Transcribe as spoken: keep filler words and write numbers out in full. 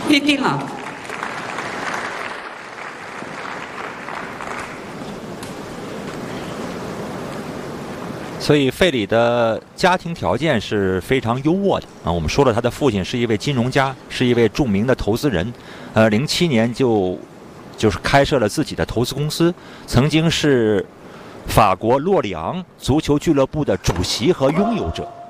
听听啊。 所以费里的家庭条件是非常优渥的啊。我们说了，他的父亲是一位金融家，是一位著名的投资人，呃，零七年就就是开设了自己的投资公司，曾经是法国洛里昂足球俱乐部的主席和拥有者。